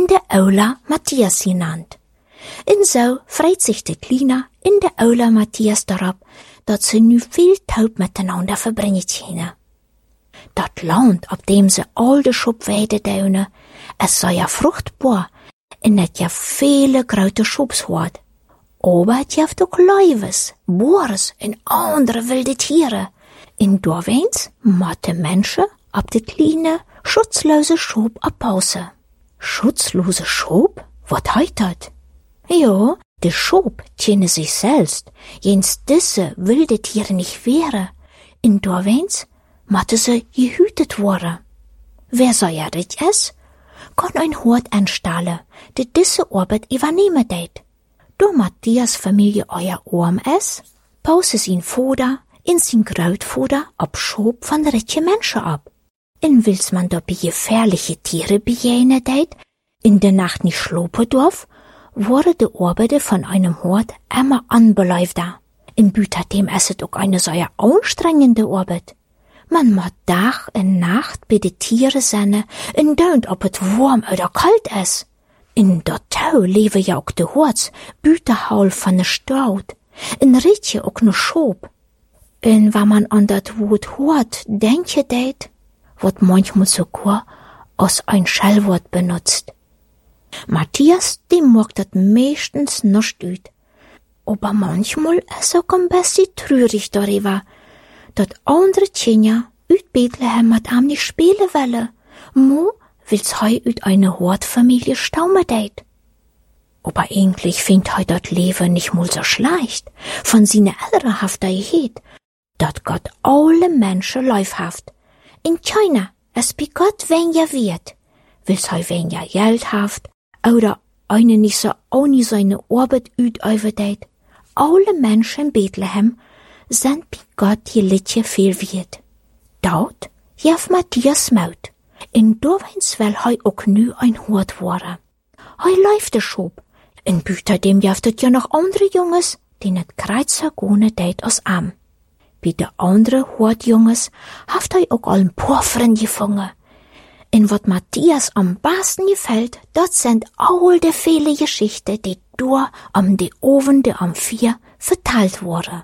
in der Aula Matthias genannt. En so freut sich die Kleine in der Aula Matthias darauf, dat sie nu viel Zeit miteinander verbringen können. Dat Land, auf dem sie all de Schub weiden daunen, es sei ja fruchtbar, en het ja viele grote Schubs hat. Aber het heeft ook luives, boers en andere wilde Tiere. En doorweens matte Menschen op de kleine, schutzlose Schub abpausen. Schutzlose Schub? Wat heet dat? Ja, de Schub kennen sich selbst, jens diese wilde Tiere nicht wäre. En doorweens matte ze gehütet worden. Wer soll ja dit es? Kan ein Hort anstellen, die diese Arbeit übernehmen deed. Do Matthias Familie euer arm is, pausen zijn Vater in zijn Grootvader op Schub van rijke Menschen ab. En wils man da bei gefährliche Tiere begegnen deed, in der Nacht nicht schlopen darf, wurde die Arbeit von einem Hort immer anbeleifter. In Bütertem ist es auch eine sehr anstrengende Arbeit. Man muss Tag und Nacht bei den Tieren sein und deunt, ob es warm oder kalt ist. In der Tau leben ja auch die Horts, Büterhaul von der Staud, in Ritje auch ne Schob. Und wenn man an das Wort hört, denkt det, wird manchmal sogar als ein Schellwort benutzt. Matthias, dem mag das meistens nicht ut. Aber manchmal ist auch ein bisschen traurig darüber, dass andere Kinder uit Bethlehem mit ihm nicht spielen wollen, mo will's hei uit eine Hortfamilie staumen deit. Aber eigentlich findet hei das Leben nicht mal so schlecht, von seiner Elternhaftigkeit, dat Gott alle Menschen leifhaft. In keiner es bei Gott weniger wird, will's hei weniger Geld haft, oder eine nicht so ohne seine Arbeit uitüben deit. Alle Menschen in Bethlehem sind bei Gott je litje viel wird. Dort jef Matthias Maut. In doweens wel hei ook nu ein Hort worden. Hei läuft de Schub. In Büter dem jeftet ja noch andere Junges, die net kreuzer gone deit als am. Bei de andere Hortjunges haft hei ook al ein paar Freunde gefangen. In wat Matthias am besten gefällt, dat sind all de viele Geschichten, die durch am de Oven de am 4 verteilt wurden.